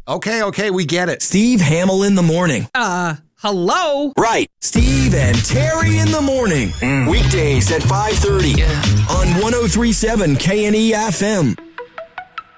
Okay, we get it. Steve Hamill in the morning. Hello? Right. Steve and Terry in the morning. Weekdays at 5:30 on 103.7 KNE FM.